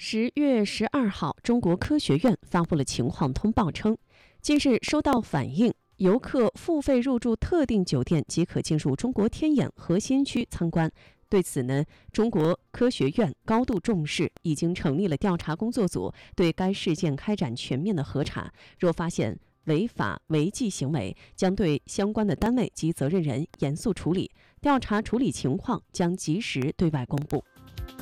10月12号，中国科学院发布了情况通报称，近日收到反映，游客付费入住特定酒店即可进入中国天眼核心区参观。对此呢，中国科学院高度重视，已经成立了调查工作组，对该事件开展全面的核查。若发现违法违纪行为，将对相关的单位及责任人严肃处理，调查处理情况将及时对外公布。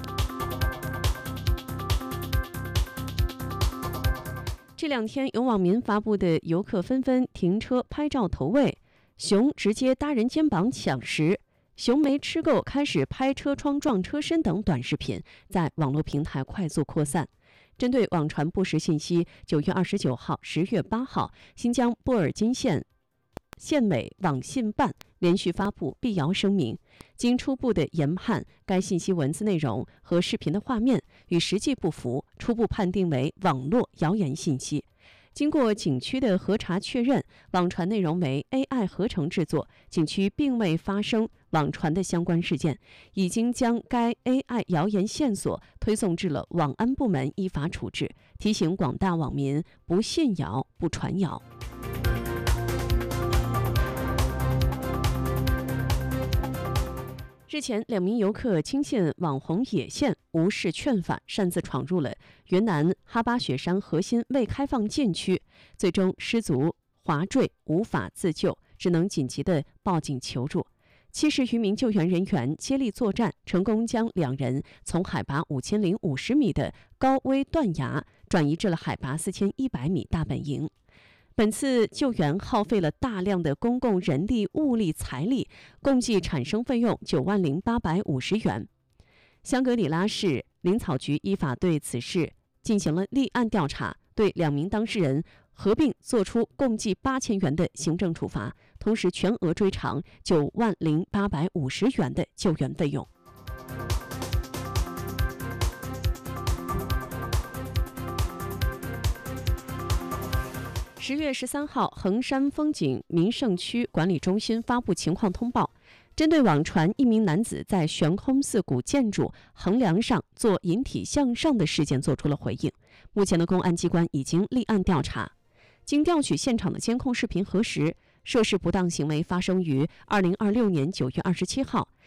这两天，有网民发布的游客纷纷停车拍照投喂，熊直接搭人肩膀抢食，熊没吃够开始拍车窗撞车身等短视频在网络平台快速扩散。针对网传不实信息，9月29号、10月8号，新疆布尔津县县委网信办连续发布辟谣声明，经初步的研判，该信息文字内容和视频的画面与实际不符，初步判定为网络谣言信息。经过景区的核查确认，网传内容为 AI 合成制作，景区并未发生网传的相关事件，已经将该 AI 谣言线索推送至了网安部门依法处置，提醒广大网民不信谣、不传谣。日前，2名游客轻信网红野线，无视劝返，擅自闯入了云南哈巴雪山核心未开放禁区，最终失足滑坠，无法自救，只能紧急的报警求助。70余名救援人员接力作战，成功将2人从海拔5050米的高危断崖转移至了海拔4100米大本营。本次救援耗费了大量的公共人力、物力、财力，共计产生费用90850元。香格里拉市林草局依法对此事进行了立案调查，对2名当事人合并作出共计8000元的行政处罚，同时全额追偿90850元的救援费用。10月13号，衡山风景名胜区管理中心发布情况通报，针对网传一名男子在悬空寺古建筑横梁上做引体向上的事件作出了回应。目前的公安机关已经立案调查。经调取现场的监控视频核实，涉事不当行为发生于2026年9月27号。